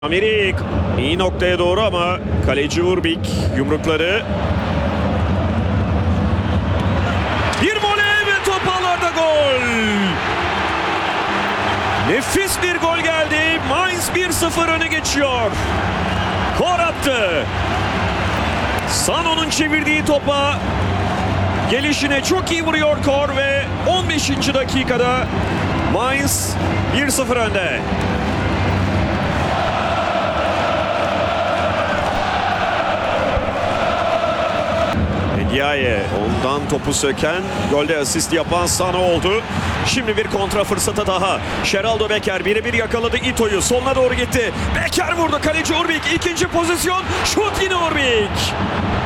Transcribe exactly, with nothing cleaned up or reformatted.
Amerik iyi noktaya doğru ama kaleci Urbik yumrukları. Bir voley ve top ağlarda gol. Nefis bir gol geldi. Mainz bir sıfır öne geçiyor. Kor attı. Sano'nun çevirdiği topa gelişine çok iyi vuruyor Kor ve on beşinci dakikada Mainz bir sıfır önde. Ndiaye ondan topu söken, golde asist yapan Sano oldu. Şimdi bir kontra fırsatı daha. Geraldo Becker birebir yakaladı Ito'yu. Soluna doğru gitti. Becker vurdu. Kaleci Urbik. İkinci pozisyon. Şut yine Urbik.